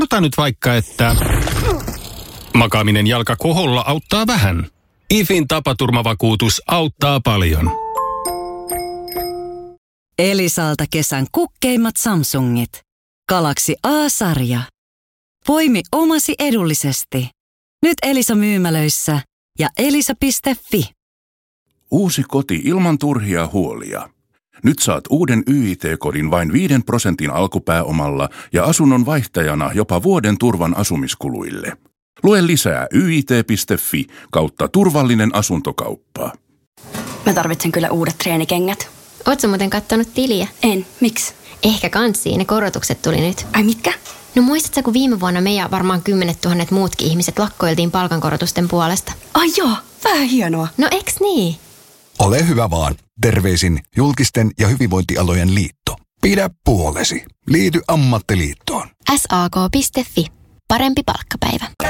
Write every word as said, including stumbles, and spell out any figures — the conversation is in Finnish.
Ota nyt vaikka, että makaaminen jalka koholla auttaa vähän. I F In tapaturmavakuutus auttaa paljon. Elisalta kesän kukkeimmat Samsungit. Galaxy A-sarja. Poimi omasi edullisesti. Nyt Elisa myymälöissä ja elisa piste fi. Uusi koti ilman turhia huolia. Nyt saat uuden Y I T-kodin vain viiden prosentin alkupääomalla ja asunnon vaihtajana jopa vuoden turvan asumiskuluille. Lue lisää y i t piste fi kautta turvallinen asuntokauppa. Mä tarvitsen kyllä uudet treenikengät. Ootko muuten kattonut tiliä? En. Miksi? Ehkä kanssiin. Ne korotukset tuli nyt. Ai mitkä? No muistatko, kun viime vuonna me ja varmaan kymmenet tuhannet muutkin ihmiset lakkoiltiin palkankorotusten puolesta? Ai joo, vähän hienoa. No eks niin? Ole hyvä vaan. Terveisin julkisten ja hyvinvointialojen liitto. Pidä puolesi. Liity ammattiliittoon. S A K piste fi. Parempi palkkapäivä.